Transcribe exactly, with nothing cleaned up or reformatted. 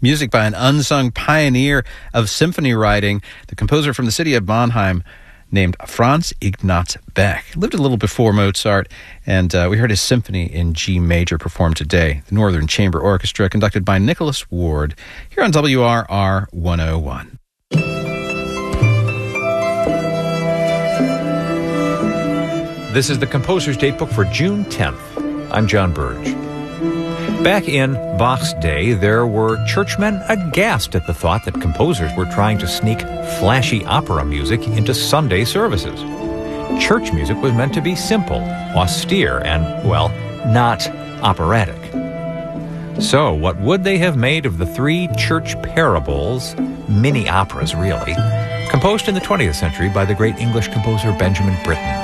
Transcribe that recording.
Music by an unsung pioneer of symphony writing, the composer from the city of Mannheim named Franz Ignaz Beck. Lived a little before Mozart, and uh, we heard his symphony in G major performed today. The Northern Chamber Orchestra, conducted by Nicholas Ward, here on W R R one oh one. This is the Composer's Datebook for June tenth. I'm John Burge. Back in Bach's day, there were churchmen aghast at the thought that composers were trying to sneak flashy opera music into Sunday services. Church music was meant to be simple, austere, and, well, not operatic. So, what would they have made of the three church parables, mini operas really, composed in the twentieth century by the great English composer Benjamin Britten?